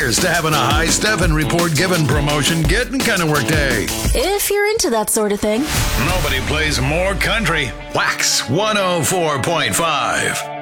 Here's to having a high Stephen report given promotion getting kind of workday. If you're into that sort of thing. Nobody plays more country. Wax 104.5.